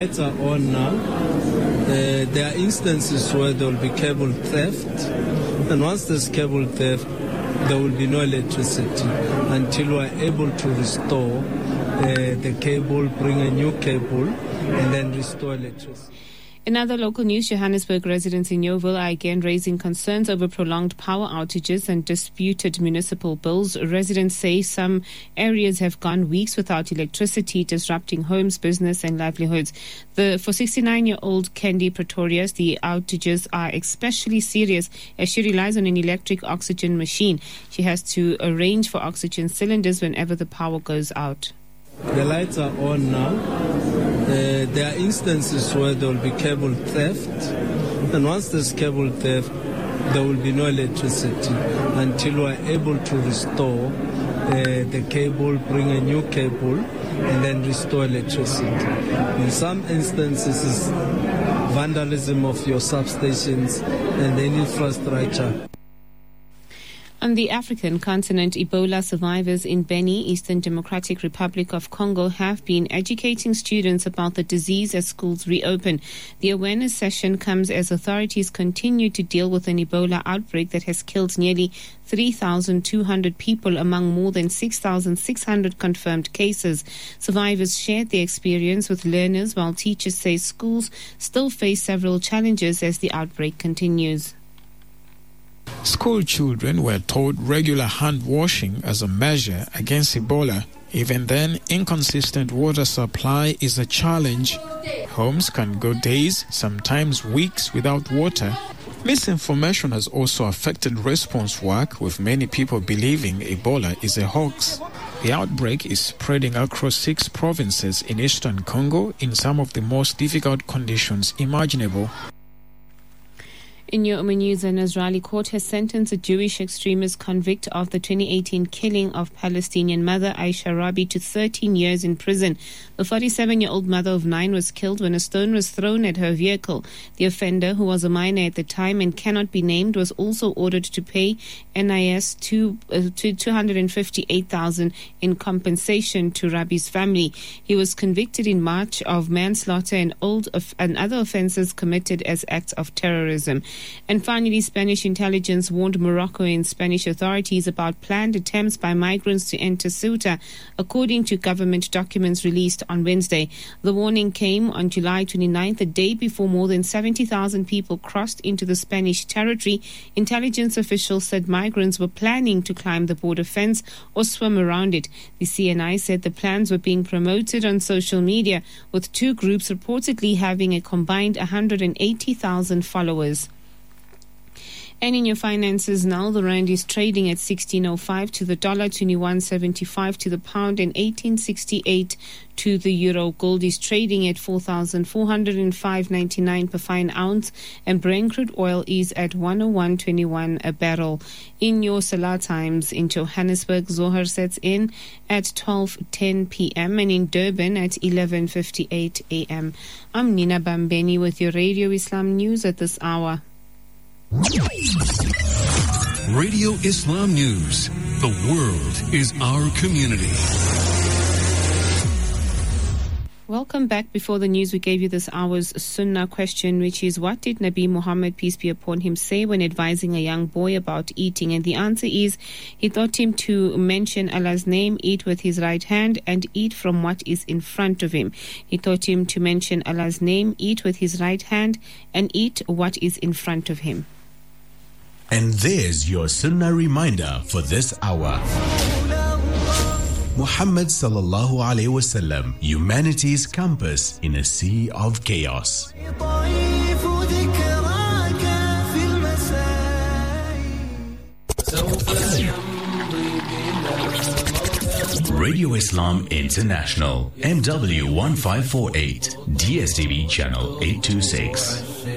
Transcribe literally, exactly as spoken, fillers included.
It's on now. Uh, there are instances where there will be cable theft, and once there's cable theft, there will be no electricity until we are able to restore uh, the cable, bring a new cable, and then restore electricity. In other local news, Johannesburg residents in Yeoville are again raising concerns over prolonged power outages and disputed municipal bills. Residents say some areas have gone weeks without electricity, disrupting homes, business and livelihoods. The, for sixty-nine-year-old Candy Pretorius, the outages are especially serious as she relies on an electric oxygen machine. She has to arrange for oxygen cylinders whenever the power goes out. The lights are on now. Uh, there are instances where there will be cable theft, and once there's cable theft, there will be no electricity until we are able to restore uh, the cable, bring a new cable, and then restore electricity. In some instances, it's vandalism of your substations and the infrastructure. On the African continent, Ebola survivors in Beni, Eastern Democratic Republic of Congo, have been educating students about the disease as schools reopen. The awareness session comes as authorities continue to deal with an Ebola outbreak that has killed nearly three thousand two hundred people among more than six thousand six hundred confirmed cases. Survivors shared their experience with learners, while teachers say schools still face several challenges as the outbreak continues. School children were taught regular hand washing as a measure against Ebola. Even then, inconsistent water supply is a challenge. Homes can go days, sometimes weeks without water. Misinformation has also affected response work, with many people believing Ebola is a hoax. The outbreak is spreading across six provinces in eastern Congo in some of the most difficult conditions imaginable. In your news, an Israeli court has sentenced a Jewish extremist convict of the twenty eighteen killing of Palestinian mother Aisha Rabi to thirteen years in prison. The forty-seven-year-old mother of nine was killed when a stone was thrown at her vehicle. The offender, who was a minor at the time and cannot be named, was also ordered to pay N I S two hundred fifty-eight thousand dollars in compensation to Rabi's family. He was convicted in March of manslaughter and, old and other offences committed as acts of terrorism. And finally, Spanish intelligence warned Morocco and Spanish authorities about planned attempts by migrants to enter Ceuta, according to government documents released on Wednesday. The warning came on July twenty-ninth, the day before more than seventy thousand people crossed into the Spanish territory. Intelligence officials said migrants were planning to climb the border fence or swim around it. The C N I said the plans were being promoted on social media, with two groups reportedly having a combined one hundred eighty thousand followers. And in your finances now, the rand is trading at sixteen oh five to the dollar, twenty-one seventy-five to the pound, and eighteen sixty-eight to the euro. Gold is trading at four thousand four hundred five ninety-nine per fine ounce, and Brent crude oil is at one oh one twenty-one a barrel. In your Salah times, in Johannesburg, Zohar sets in at twelve ten p.m. and in Durban at eleven fifty-eight a.m. I'm Nina Bambeni with your Radio Islam News at this hour. Radio Islam News. The world is our community. Welcome back. Before the news, we gave you this hour's Sunnah question, which is, what did Nabi Muhammad, peace be upon him, say when advising a young boy about eating? And the answer is, he taught him to mention Allah's name, eat with his right hand, and eat from what is in front of him. He taught him to mention Allah's name, eat with his right hand, and eat what is in front of him. And there's your Sunnah reminder for this hour. Muhammad sallallahu alaihi wasallam, humanity's compass in a sea of chaos. Radio Islam International, M W one five four eight, D S T V channel eight two six.